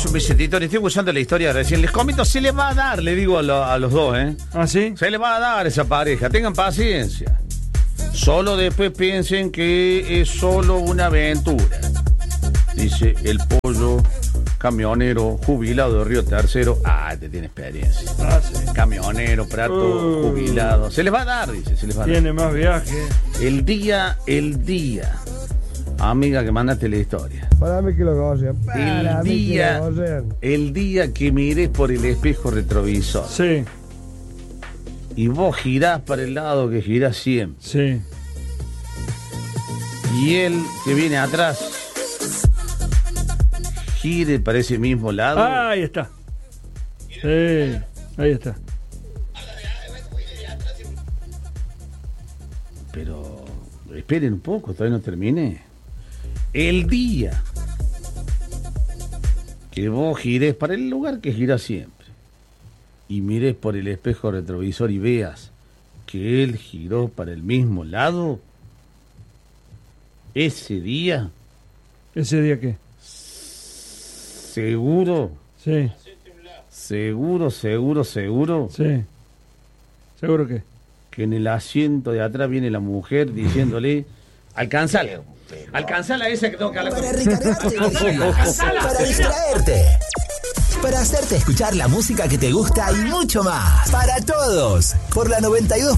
Me dice, Tito, estoy escuchando la historia recién. Les comento, se les va a dar, le digo a los dos, ¿eh? ¿Ah, sí? Se les va a dar esa pareja. Tengan paciencia. Solo después piensen que es solo una aventura. Dice el pollo camionero jubilado de Río Tercero. Ah, te tiene experiencia. Ah, sí. Camionero, prato, jubilado. Se les va a dar, dice, se les va a dar. Tiene más viaje. El día. Amiga, que mandaste la historia. Para mí que lo gocen. El día que mires por el espejo retrovisor. Sí. Y vos girás para el lado que girás siempre. Sí. Y él que viene atrás gire para ese mismo lado. Ah, ahí está. Sí, ahí está. Pero esperen un poco, todavía no terminé. El día que vos gires para el lugar que girás siempre y mires por el espejo retrovisor y veas que él giró para el mismo lado, ese día... ¿Ese día qué? Seguro. Sí. Seguro. Sí. ¿Seguro qué? Que en el asiento de atrás viene la mujer diciéndole, alcánzale a esa que tengo que hablar con Para recargarte energías, para distraerte, para hacerte escuchar la música que te gusta y mucho más. Para todos, por la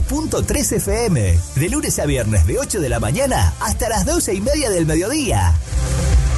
92.3 FM, de lunes a viernes de 8 de la mañana hasta las 12:30 del mediodía.